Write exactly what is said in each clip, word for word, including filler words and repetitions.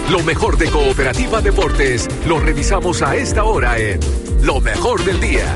Lo mejor de Cooperativa Deportes lo revisamos a esta hora en Lo Mejor del Día.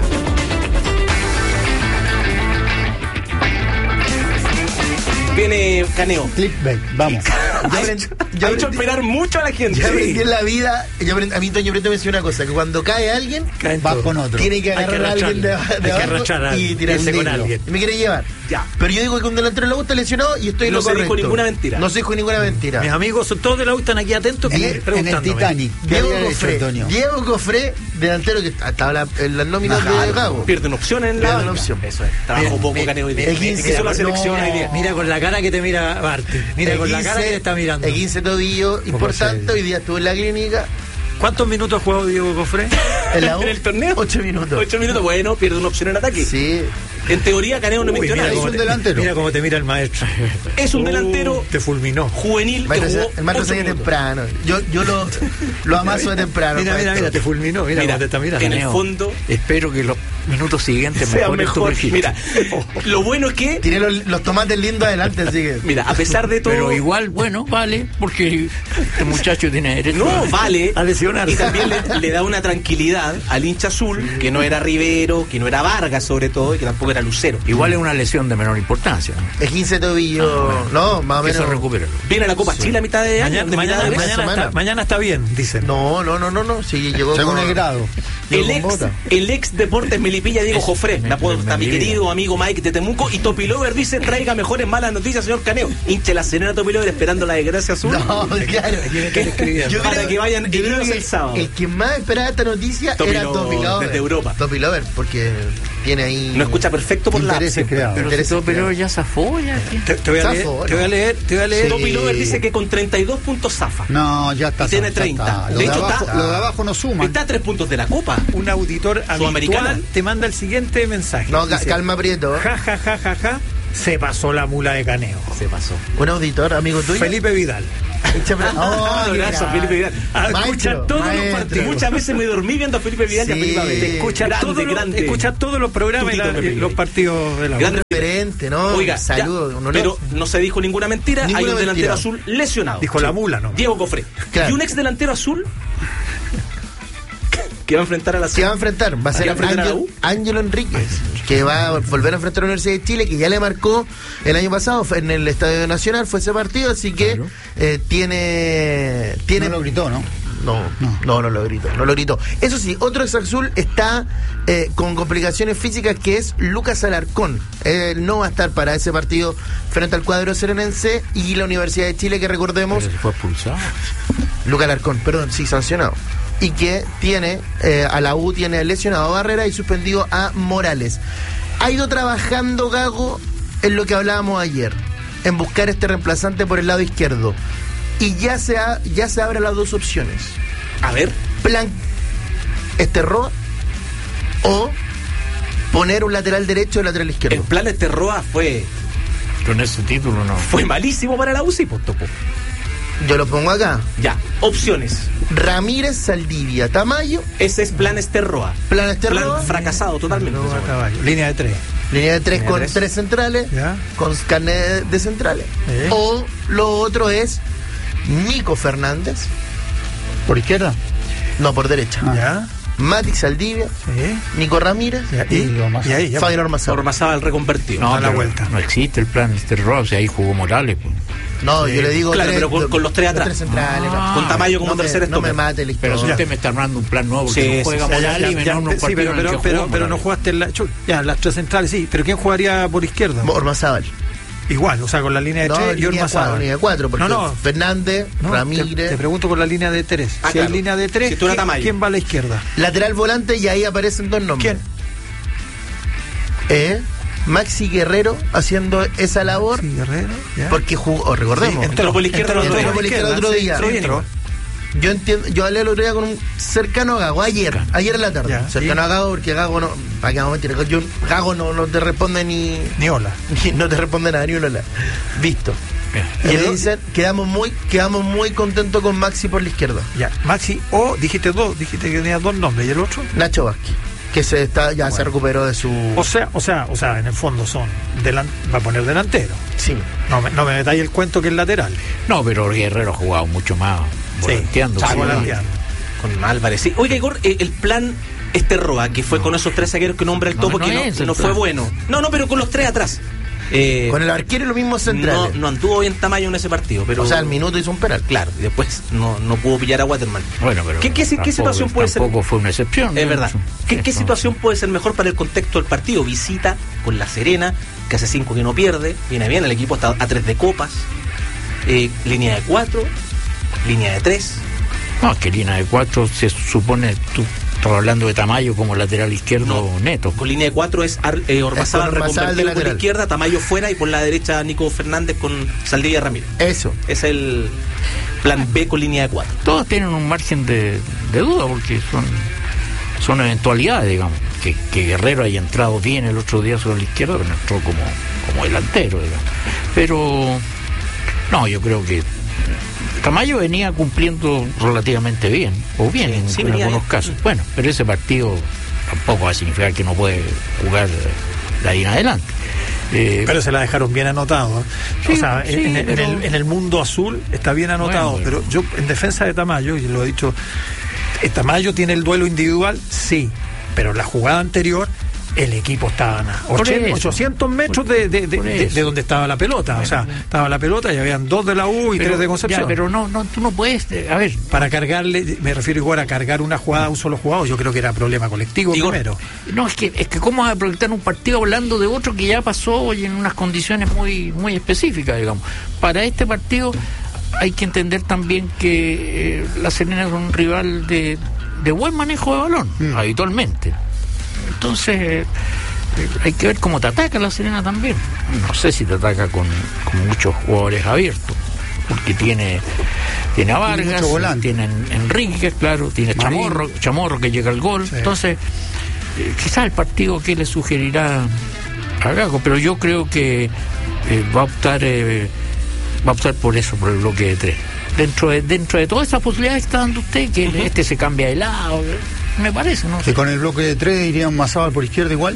Viene Caneo. Clickbait, vamos. Ha hecho, ha hecho esperar mucho a la gente. Yo aprendí en la vida, yo aprendí, a mí Toño Brito me decía una cosa, que cuando cae alguien, va con otro. Tiene que agarrar a alguien de, de abajo y tirarse con alguien. Y me quiere llevar. Ya. Pero yo digo que un delantero de la U está lesionado y estoy en No lo se correcto. dijo ninguna mentira. No se dijo ninguna mentira. Mis amigos son todos de la U, están aquí atentos En que el- me- preguntándome. en el Titanic. Diego Cofré, Diego Cofré, delantero que estaba la- en las nóminas Ajá, de Gago. Pierde una opción en la Pierde una banca. opción. Eso es. Trabajó Bien, poco bien. Caneo hoy día. El quince, Hizo la selección no. hoy día. Mira con la cara que te mira Martín. Mira con la cara que te está mirando. El quince tobillo importante, serio. hoy día estuvo en la clínica. ¿Cuántos minutos ha jugado Diego Cofré? En la U, ¿En el torneo? Ocho minutos. Ocho minutos, bueno, pierde una opción en ataque. Sí. En teoría, Caneo no Uy, mintió mira, nada. cómo Es un te, delantero. mira cómo te mira el maestro. Es un delantero Te fulminó. juvenil que Maestro, jugó el maestro ocho sigue minutos. temprano. Yo, yo lo, lo amaso de temprano. Mira, mira, maestro. mira, te fulminó. Mira, Mira, cómo te está mirando. en el Caneo. fondo Espero que los minutos siguientes sea mejoren tu mejor. registro. Mira, lo bueno es que, Tiene los, los tomates lindos adelante, así que. mira, a pesar de todo, Pero igual, bueno, vale, porque este muchacho tiene derecho. no vale A lesionarse. y también le, le da una tranquilidad al hincha azul que no era Rivero, que no era Vargas sobre todo y que tampoco era Lucero. Igual es una lesión de menor importancia, ¿no? El quince tobillo. Ah, bueno. No, más o Que se menos. recupere. Viene la Copa Chile a mitad de año. Mañana, de mitad mañana, de mes. mañana, semana. está, mañana está bien, dicen. No, no, no, no, no. Sí, llegó Según con- el grado. El ex, el ex Deportes Melipilla, Diego Jofré, me apuedo, está mi querido amigo Mike de Temuco, y Topilover dice: traiga mejores malas noticias, señor Caneo. Hinche la señora Topilover esperando la desgracia azul. No, claro. Yo para que vayan yo creo heridos que el sábado. El que más esperaba esta noticia Topi era Lover, Topi Lover. desde Europa. Topi Lover, porque tiene ahí. No escucha perfecto por la Intereses creados. Pero Intereses si todo, pero creados. ya zafó, ya. ¿qué? Te, te voy a leer, Zafo, te voy a leer, te voy a leer. Topilover dice que con treinta y dos puntos zafa. No, ya está. Y tiene ya treinta. está. Lo De de, hecho, abajo, está- lo de abajo no suman. Está a tres puntos de la Copa. Un auditor Sudamericana. habitual te manda el siguiente mensaje. No, ca- Dice, calma, Prieto. Ja, ja, ja, ja, ja. Se pasó la mula de Caneo. Se pasó. Un auditor, amigo tuyo. Felipe Vidal. Echa pre- Oh, Un qué abrazo a grande. Felipe Vidal. A Maestro, escuchar todos maestro. los partidos. Muchas veces me dormí viendo a Felipe Vidal y a Sí. Felipe Abel. Te Escucha, Grande, todos los, grande. escucha todos los programas y, la- Tutito Pepe. y los partidos de la Grande. Referente, ¿no? Oiga, saludo. ya, un honor. pero no se dijo ninguna mentira. Ninguna Hay un delantero mentira. azul lesionado. Dijo la mula, ¿no? Diego Cofré. Claro. Y un ex delantero azul que va a enfrentar a la Se va a enfrentar, va a ser ¿Va a enfrentar a la Ángel- U? Ángelo Enríquez, que va a volver a enfrentar a la Universidad de Chile, que ya le marcó el año pasado fue en el Estadio Nacional, fue ese partido, así que Claro. eh, tiene, tiene... No lo gritó, ¿no? No, No. no, no lo gritó, no lo gritó. Eso sí, otro ex azul está eh, con complicaciones físicas, que es Lucas Alarcón. Él no va a estar para ese partido frente al cuadro serenense, y la Universidad de Chile, que recordemos, Pero se fue expulsado. Lucas Alarcón, perdón, sí, sancionado. Y que tiene, eh, a la U tiene lesionado a Barrera y suspendido a Morales. Ha ido trabajando Gago en lo que hablábamos ayer, en buscar este reemplazante por el lado izquierdo. Y ya se, ha, ya se abren las dos opciones. A ver. Plan Esterroa o poner un lateral derecho y lateral El izquierdo. plan de Terroa fue, Con ese título no. fue malísimo para la U, sí, pues, topo. Yo lo pongo acá. Ya, opciones. Ramírez, Saldivia, Tamayo, Ese es plan Esterroa. plan Esterroa. Plan fracasado totalmente. No, caballo. Línea de tres. Línea de tres Línea de con tres. tres centrales, Ya. con carnet de, de centrales. Eh. O lo otro es Nico Fernández, ¿Por izquierda? no, por derecha. Ya. Mati Saldivia, Sí. Nico Ramírez Ya, y, y, y ahí ya. Fabio Ormazábal. Ormazábal reconvertido. No, da la pero vuelta. no existe el plan este Ross, ahí jugó Morales. Pues. No, yo le digo Claro, tres- pero con- con los tres atrás. tres centrales. Ah, no. con Tamayo como no me, tercer no me stopper. mate la Pero si historia. usted me está armando un plan nuevo, porque Sí, no juega sí, Ya, Morales ya, y ya, menos unos sí, partidos pero, en el pero, que pero, jugó pero no Morales. jugaste en la. chu- Ya, las tres centrales, sí. ¿Pero quién jugaría por izquierda? Ormazábal. Igual, o sea, con la línea de No, tres y línea cuatro, Ormazábal. línea cuatro, porque No, no. Fernández, No, te, Ramírez, te pregunto con la línea de tres. Ah, si claro. hay línea de tres, Si tú eras ¿quién, Tamayo. quién va a la izquierda? lateral volante, y ahí aparecen dos nombres. ¿Quién? Eh, Maxi Guerrero haciendo esa labor, Sí, Guerrero. ya. porque jugó, oh, recordemos, Sí, entró por la izquierda, entró entró por por la izquierda otro sí, día. entró, entró. yo entiendo, yo hablé el otro día con un cercano a Gago, ayer, ayer en la tarde, Ya, cercano sí. a Gago, porque Gago no, para que vamos a mentir, yo, Gago no, no te responde ni, Ni hola. ni- no te responde nada, ni un hola. Visto. Y ¿Y le el- dicen, quedamos muy, quedamos muy contentos con Maxi por la izquierda. Ya, Maxi, o dijiste dos, dijiste que tenías dos nombres, ¿y el otro? Nacho Vázquez. que se está ya bueno. se recuperó de su... O sea, o sea, o sea, en el fondo son delan... va a poner delantero. Sí. No me, no me metáis el cuento que es lateral. No, pero Guerrero ha jugado mucho más volanteando. Sí, volanteando. Con Álvarez, sí. Oiga, Igor, el plan este Roa, que fue no. con esos tres zagueros que nombra el topo, no, no que no, no fue bueno. No, no, pero con los tres atrás. Eh, con el arquero y los mismos centrales. No, no anduvo bien Tamayo en ese partido. Pero, o sea, al minuto hizo un penal. Claro, y después no, no pudo pillar a Waterman. Bueno, pero ¿Qué, qué, tampoco, qué situación puede ser? Tampoco fue una excepción. Es verdad. ¿Qué, ¿Qué situación puede ser mejor para el contexto del partido? Visita con La Serena, que hace cinco que no pierde. Viene bien, el equipo está a tres de copas. Eh, línea de cuatro, línea de tres. No, es que línea de cuatro se supone... tú estaba hablando de Tamayo como lateral izquierdo no, neto. Con línea de cuatro es eh, Ormazábal reconvertido por la izquierda, Tamayo fuera y por la derecha Nico Fernández con Saldivia Ramírez. Eso. Es el plan B con línea de cuatro. Todos tienen un margen de, de duda porque son, son eventualidades, digamos. Que, que Guerrero haya entrado bien el otro día sobre la izquierda, pero entró como, como delantero, digamos. Pero no, yo creo que Tamayo venía cumpliendo relativamente bien, o bien sí, en, sí, en algunos bien. casos. Bueno, pero ese partido tampoco va a significar que no puede jugar de ahí en adelante. Eh, pero se la dejaron bien anotado. ¿eh? Sí, o sea, sí, en, en, pero... en, el, en el mundo azul está bien anotado, bueno, pero... pero yo en defensa de Tamayo, y lo he dicho, Tamayo tiene el duelo individual, sí, pero la jugada anterior... el equipo estaba a ochocientos metros de, de, de, de, de donde estaba la pelota. Bueno, o sea, estaba la pelota y habían dos de la U y pero, tres de Concepción. Ya, pero no, no, tú no puedes, a ver. Para cargarle, me refiero igual a cargar una jugada a un solo jugador, yo creo que era problema colectivo Igor, primero. No, es que, es que cómo vas a proyectar un partido hablando de otro que ya pasó y en unas condiciones muy, muy específicas, digamos. Para este partido hay que entender también que eh, La Serena es un rival de, de buen manejo de balón, mm. habitualmente. Entonces eh, hay que ver cómo te ataca La Serena también. No sé si te ataca con, con muchos jugadores abiertos, porque tiene tiene a Vargas, tiene Enrique, claro, tiene Chamorro, Chamorro que llega al gol. Sí. Entonces eh, quizás el partido que le sugerirá a Gago, pero yo creo que eh, va a optar eh, va a optar por eso, por el bloque de tres. Dentro de, dentro de todas esas posibilidades que está dando usted, que uh-huh. este se cambia de lado, me parece, ¿no? Que con el bloque de tres iría un Mazábal por izquierda igual.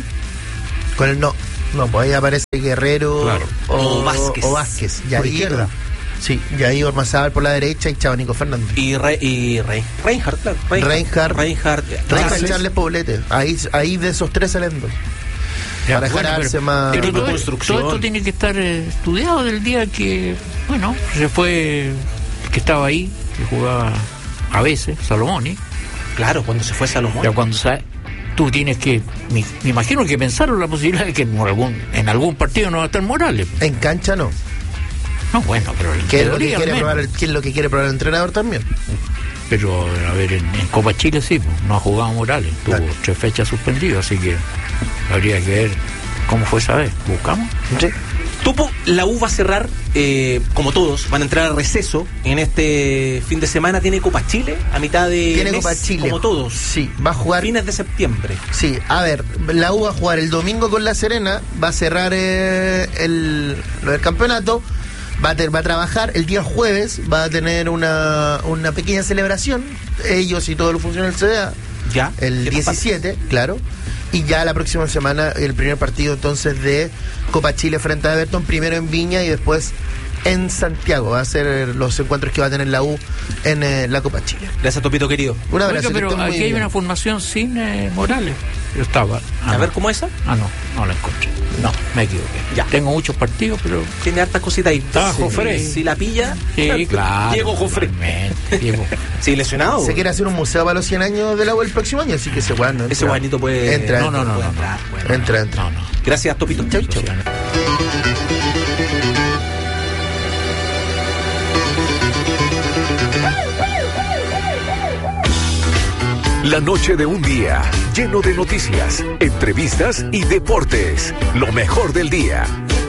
Con el no, no, pues ahí aparece Guerrero claro. o, o Vázquez. O Vázquez. Por ahí, izquierda. Sí, y ahí Ormazábal por la derecha y Chavanico Fernández. Y, Re, y Re, Reinhardt, claro. Reinhardt. Reinhardt. Reinhardt y Charles Poblete. Ahí, ahí de esos tres salen dos. Ya, para bueno, dejarse más... Pero todo, todo esto tiene que estar eh, estudiado del día que, bueno, se fue, que estaba ahí, que jugaba a veces, Salomoni. Claro, cuando se fue Salomón. Ya cuando sa- tú tienes que, me, me imagino que pensaron la posibilidad de que en algún, en algún partido no va a estar Morales. En cancha no. No, bueno, pero el ¿Qué es lo que quiere probar el, ¿qué es lo que quiere probar el entrenador también? Pero, a ver, en, en Copa Chile sí, pues, no ha jugado Morales. Tuvo Dale. tres fechas suspendidas, así que habría que ver cómo fue esa vez. ¿Buscamos? Sí. Tupo, la U va a cerrar, eh, como todos, van a entrar a receso en este fin de semana. Tiene Copa Chile a mitad de Tiene mes, Copa Chile. como todos. Sí, va a jugar... Fines de septiembre. Sí, a ver, la U va a jugar el domingo con La Serena, va a cerrar eh, el, lo del campeonato, va a, ter, va a trabajar el día jueves, va a tener una, una pequeña celebración, ellos y todos los funcionarios del C D A, ya, el diecisiete, claro. Y ya la próxima semana el primer partido entonces de Copa Chile frente a Everton, primero en Viña y después en Santiago. Va a ser los encuentros que va a tener la U en eh, la Copa Chile. Gracias, Topito querido. Un abrazo. Oiga, pero aquí hay una formación sin eh, Morales. Yo estaba. Ah, a no. ver, ¿cómo esa? Ah, no, no la encontré. No, me equivoqué. Ya. Tengo muchos partidos, pero... Tiene hartas cositas ahí. Está sí, Jofré. Si la pilla... Sí, claro. Diego Jofré. Diego. Sí, lesionado. Se quiere hacer un museo para los cien años de la U el próximo año, así que ese guano. Ese guanito puede... Entra, no, no, no, puede no, entrar. no. Bueno, entra, entra. No, no. Gracias, Topito. Chau, chau. La noche de un día lleno de noticias, entrevistas y deportes. Lo mejor del día.